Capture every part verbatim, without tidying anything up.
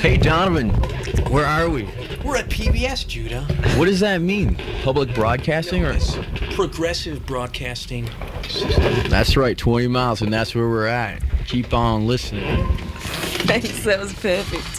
Hey, Donovan, where are we? We're at P B S, Judah. What does that mean? Public broadcasting? Or Progressive Broadcasting. That's right, twenty miles, and that's where we're at. Keep on listening. Thanks, that was perfect.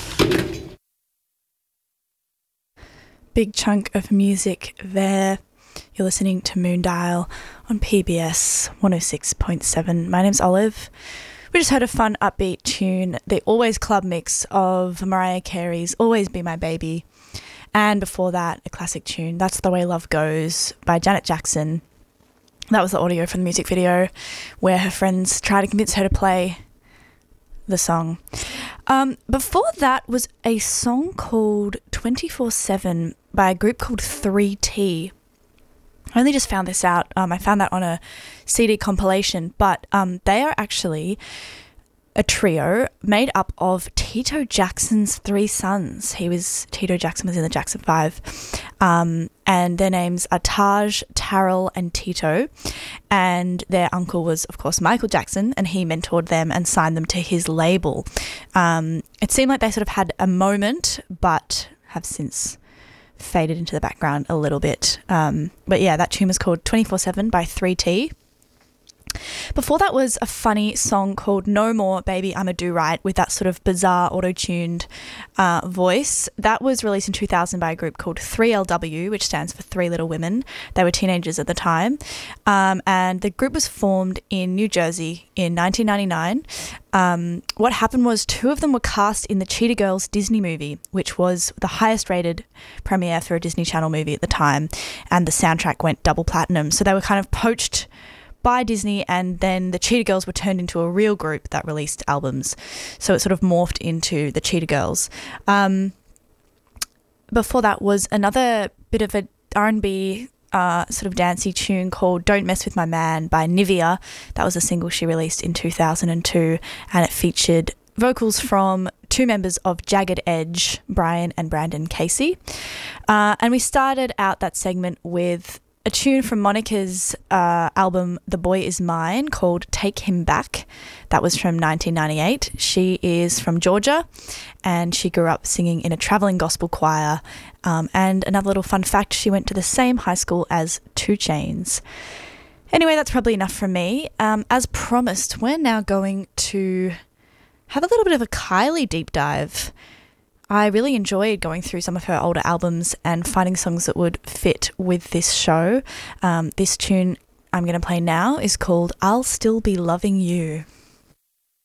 Big chunk of music there. You're listening to Moondial on P B S one oh six point seven. My name's Olive. We just heard a fun upbeat tune, the Always Club mix of Mariah Carey's Always Be My Baby. And before that, a classic tune, That's the Way Love Goes by Janet Jackson. That was the audio from the music video where her friends try to convince her to play the song. Um, before that was a song called twenty-four seven by a group called three T. I only just found this out. Um, I found that on a C D compilation, but um, they are actually a trio made up of Tito Jackson's three sons. He was Tito Jackson was in the Jackson Five, um, and their names are Taj, Tarrell, and Tito. And their uncle was, of course, Michael Jackson, and he mentored them and signed them to his label. Um, it seemed like they sort of had a moment, but have since faded into the background a little bit. Um, but yeah, that tune was called twenty-four seven by three T. Before that was a funny song called No More Baby I'm a Do-Right with that sort of bizarre auto-tuned uh, voice. That was released in two thousand by a group called three L W, which stands for Three Little Women. They were teenagers at the time. Um, and the group was formed in New Jersey in nineteen ninety-nine. Um, what happened was two of them were cast in the Cheetah Girls Disney movie, which was the highest rated premiere for a Disney Channel movie at the time. And the soundtrack went double platinum. So they were kind of poached by Disney, and then the Cheetah Girls were turned into a real group that released albums. So it sort of morphed into the Cheetah Girls. Um, before that was another bit of a R and B uh, sort of dancey tune called Don't Mess With My Man by Nivea. That was a single she released in two thousand two, and it featured vocals from two members of Jagged Edge, Brian and Brandon Casey. Uh, and we started out that segment with a tune from Monica's uh, album The Boy Is Mine called Take Him Back. That was from nineteen ninety-eight. She is from Georgia and she grew up singing in a travelling gospel choir. Um, and another little fun fact, she went to the same high school as two Chainz. Anyway, that's probably enough from me. Um, as promised, we're now going to have a little bit of a Kylie deep dive. I really enjoyed going through some of her older albums and finding songs that would fit with this show. Um, this tune I'm going to play now is called I'll Still Be Loving You.